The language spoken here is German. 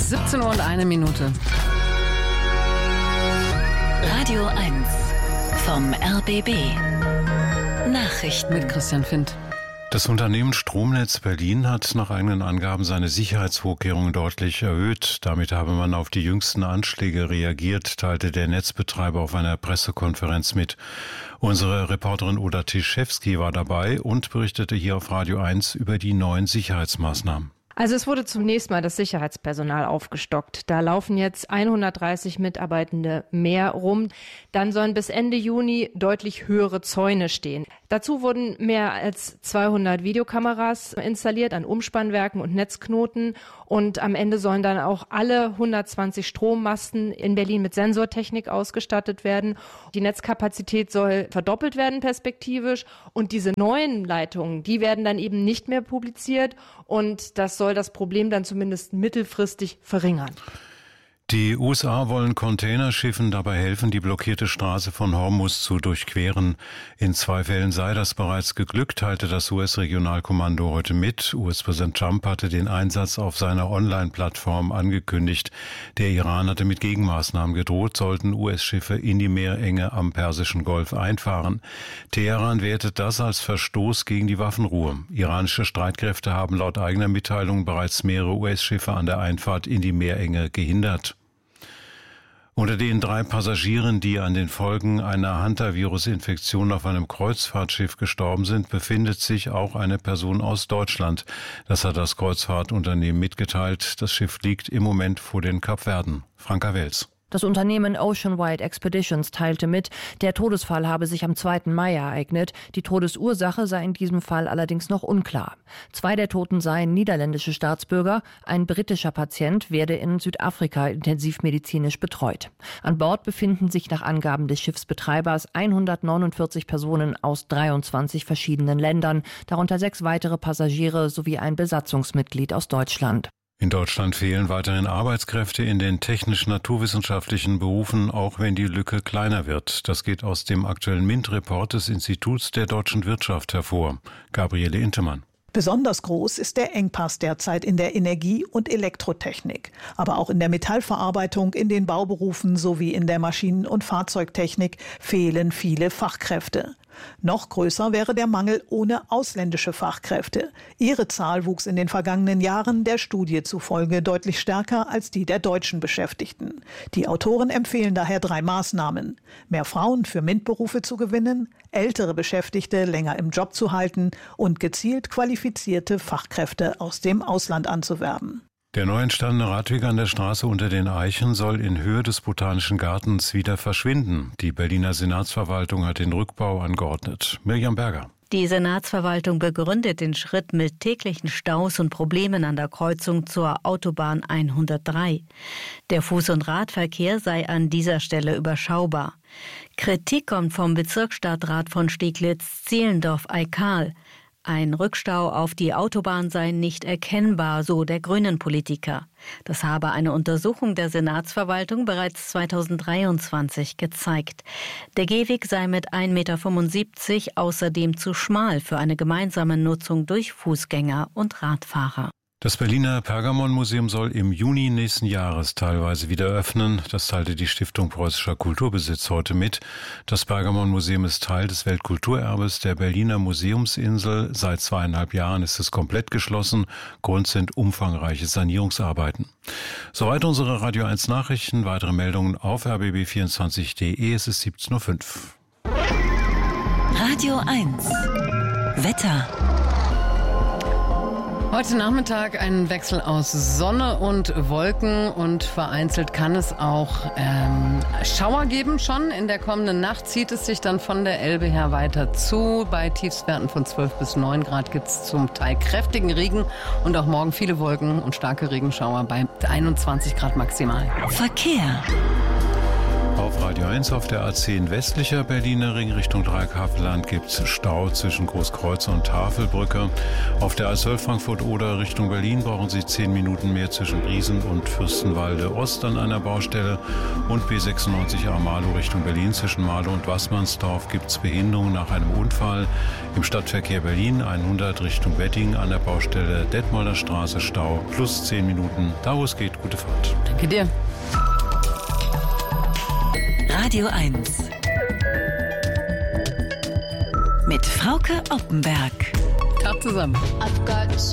17:01. Radio 1 vom RBB. Nachrichten Mit Christian Findt. Das Unternehmen Stromnetz Berlin hat nach eigenen Angaben seine Sicherheitsvorkehrungen deutlich erhöht. Damit habe man auf die jüngsten Anschläge reagiert, teilte der Netzbetreiber auf einer Pressekonferenz mit. Unsere Reporterin Oda Tischewski war dabei und berichtete hier auf Radio 1 über die neuen Sicherheitsmaßnahmen. Also es wurde zunächst mal das Sicherheitspersonal aufgestockt. Da laufen jetzt 130 Mitarbeitende mehr rum. Dann sollen bis Ende Juni deutlich höhere Zäune stehen. Dazu wurden mehr als 200 Videokameras installiert an Umspannwerken und Netzknoten. Und am Ende sollen dann auch alle 120 Strommasten in Berlin mit Sensortechnik ausgestattet werden. Die Netzkapazität soll verdoppelt werden perspektivisch. Und diese neuen Leitungen, die werden dann eben nicht mehr publiziert. Und das soll das Problem dann zumindest mittelfristig verringern. Die USA wollen Containerschiffen dabei helfen, die blockierte Straße von Hormuz zu durchqueren. In 2 Fällen sei das bereits geglückt, teilte das US-Regionalkommando heute mit. US-Präsident Trump hatte den Einsatz auf seiner Online-Plattform angekündigt. Der Iran hatte mit Gegenmaßnahmen gedroht, sollten US-Schiffe in die Meerenge am Persischen Golf einfahren. Teheran wertet das als Verstoß gegen die Waffenruhe. Iranische Streitkräfte haben laut eigener Mitteilung bereits mehrere US-Schiffe an der Einfahrt in die Meerenge gehindert. Unter den 3 Passagieren, die an den Folgen einer Hantavirus-Infektion auf einem Kreuzfahrtschiff gestorben sind, befindet sich auch eine Person aus Deutschland. Das hat das Kreuzfahrtunternehmen mitgeteilt. Das Schiff liegt im Moment vor den Kapverden. Franka Wels. Das Unternehmen Oceanwide Expeditions teilte mit, der Todesfall habe sich am 2. Mai ereignet. Die Todesursache sei in diesem Fall allerdings noch unklar. 2 der Toten seien niederländische Staatsbürger. Ein britischer Patient werde in Südafrika intensivmedizinisch betreut. An Bord befinden sich nach Angaben des Schiffsbetreibers 149 Personen aus 23 verschiedenen Ländern, darunter 6 weitere Passagiere sowie ein Besatzungsmitglied aus Deutschland. In Deutschland fehlen weiterhin Arbeitskräfte in den technisch-naturwissenschaftlichen Berufen, auch wenn die Lücke kleiner wird. Das geht aus dem aktuellen MINT-Report des Instituts der deutschen Wirtschaft hervor. Gabriele Intemann. Besonders groß ist der Engpass derzeit in der Energie- und Elektrotechnik. Aber auch in der Metallverarbeitung, in den Bauberufen sowie in der Maschinen- und Fahrzeugtechnik fehlen viele Fachkräfte. Noch größer wäre der Mangel ohne ausländische Fachkräfte. Ihre Zahl wuchs in den vergangenen Jahren der Studie zufolge deutlich stärker als die der deutschen Beschäftigten. Die Autoren empfehlen daher 3 Maßnahmen: mehr Frauen für MINT-Berufe zu gewinnen, ältere Beschäftigte länger im Job zu halten und gezielt qualifizierte Fachkräfte aus dem Ausland anzuwerben. Der neu entstandene Radweg an der Straße unter den Eichen soll in Höhe des Botanischen Gartens wieder verschwinden. Die Berliner Senatsverwaltung hat den Rückbau angeordnet. Mirjam Berger. Die Senatsverwaltung begründet den Schritt mit täglichen Staus und Problemen an der Kreuzung zur Autobahn 103. Der Fuß- und Radverkehr sei an dieser Stelle überschaubar. Kritik kommt vom Bezirksstadtrat von Steglitz-Zehlendorf-Eikal. Ein Rückstau auf die Autobahn sei nicht erkennbar, so der Grünen-Politiker. Das habe eine Untersuchung der Senatsverwaltung bereits 2023 gezeigt. Der Gehweg sei mit 1,75 Meter außerdem zu schmal für eine gemeinsame Nutzung durch Fußgänger und Radfahrer. Das Berliner Pergamonmuseum soll im Juni nächsten Jahres teilweise wieder öffnen. Das teilte die Stiftung Preußischer Kulturbesitz heute mit. Das Pergamonmuseum ist Teil des Weltkulturerbes der Berliner Museumsinsel. Seit 2,5 Jahren ist es komplett geschlossen. Grund sind umfangreiche Sanierungsarbeiten. Soweit unsere Radio 1 Nachrichten. Weitere Meldungen auf rbb24.de. Es ist 17:05 Uhr. Radio 1 Wetter. Heute Nachmittag ein Wechsel aus Sonne und Wolken und vereinzelt kann es auch Schauer geben schon. In der kommenden Nacht zieht es sich dann von der Elbe her weiter zu. Bei Tiefstwerten von 12 bis 9 Grad gibt es zum Teil kräftigen Regen und auch morgen viele Wolken und starke Regenschauer bei 21 Grad maximal. Verkehr. Auf Radio 1 auf der A10 westlicher Berliner Ring Richtung Dreieckhavelland gibt es Stau zwischen Großkreuzer und Tafelbrücke. Auf der A12 Frankfurt-Oder Richtung Berlin brauchen Sie 10 Minuten mehr zwischen Briesen und Fürstenwalde Ost an einer Baustelle. Und B96A Marlow Richtung Berlin zwischen Marlow und Wassmannsdorf gibt es Behinderungen nach einem Unfall. Im Stadtverkehr Berlin 100 Richtung Wedding an der Baustelle Detmolder Straße Stau plus 10 Minuten. Da wo es geht, gute Fahrt. Danke dir. Radio 1 mit Frauke Oppenberg. Tag zusammen.